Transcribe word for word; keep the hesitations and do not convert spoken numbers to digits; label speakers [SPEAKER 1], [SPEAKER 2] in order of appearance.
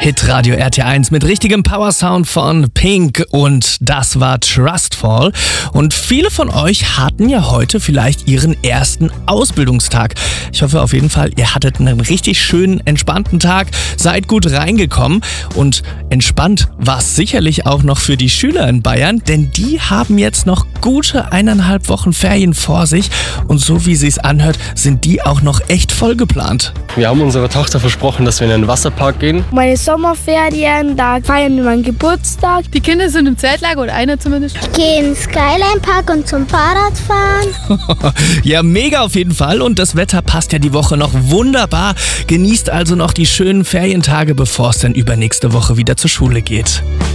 [SPEAKER 1] Hitradio R T eins mit richtigem Powersound von Pink und das war Trustfall. Und viele von euch hatten ja heute vielleicht ihren ersten Ausbildungstag. Ich hoffe auf jeden Fall, ihr hattet einen richtig schönen, entspannten Tag, seid gut reingekommen und entspannt war es sicherlich auch noch für die Schüler in Bayern, denn die haben jetzt noch gute eineinhalb Wochen Ferien vor sich und so wie sie es anhört, sind die auch noch echt voll geplant.
[SPEAKER 2] Wir haben unserer Tochter versprochen, dass wir in einen Wasserpark gehen.
[SPEAKER 3] Meine Sommerferien, da feiern wir meinen Geburtstag.
[SPEAKER 4] Die Kinder sind im Zeltlager oder einer zumindest.
[SPEAKER 5] Ich gehe in den Skyline Park und zum Fahrradfahren.
[SPEAKER 1] Ja, mega auf jeden Fall und das Wetter passt ja die Woche noch wunderbar. Genießt also noch die schönen Ferientage, bevor es dann übernächste Woche wieder zur Schule geht.